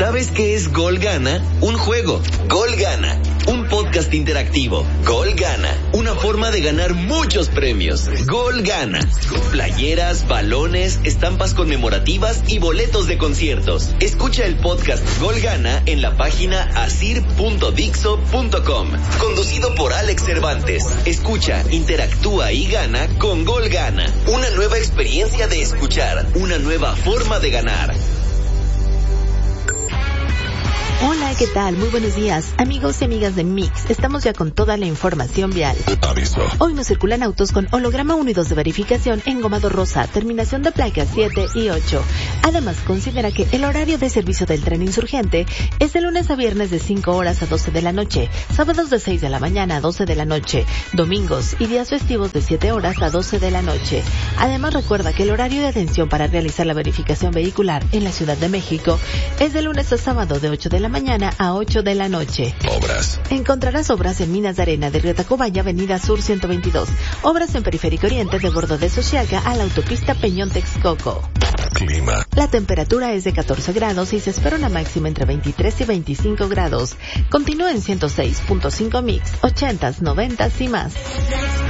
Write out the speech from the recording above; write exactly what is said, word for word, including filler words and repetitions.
¿Sabes qué es Gol Gana? Un juego. Gol Gana. Un podcast interactivo. Gol Gana. Una forma de ganar muchos premios. Gol Gana. Playeras, balones, estampas conmemorativas y boletos de conciertos. Escucha el podcast Gol Gana en la página asir punto dixo punto com. Conducido por Alex Cervantes. Escucha, interactúa y gana con Gol Gana. Una nueva experiencia de escuchar. Una nueva forma de ganar. Hola, ¿qué tal? Muy buenos días, amigos y amigas de Mix. Estamos ya con toda la información vial. Aviso. Hoy nos circulan autos con holograma uno y dos de verificación en Gomado Rosa, terminación de placas siete y ocho. Además, considera que el horario de servicio del tren insurgente es de lunes a viernes de cinco horas a doce de la noche, sábados de seis de la mañana a doce de la noche, domingos y días festivos de siete horas a doce de la noche. Además, recuerda que el horario de atención para realizar la verificación vehicular en la Ciudad de México es de lunes a sábado de ocho de la mañana a ocho de la noche. Obras. Encontrarás obras en Minas de Arena de Río Tacubaya, Avenida Sur ciento veintidós. Obras en Periférico Oriente de Bordo de Sociaga a la autopista Peñón Texcoco. Clima. La temperatura es de catorce grados y se espera una máxima entre veintitrés y veinticinco grados. Continúa en ciento seis punto cinco Mix, ochentas, noventas y más.